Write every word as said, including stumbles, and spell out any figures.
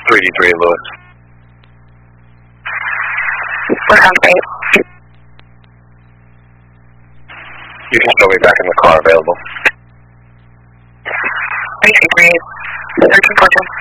three D three Lewis. What sounds great. You can show me back in the car available. I see, great. thirteen fourteen.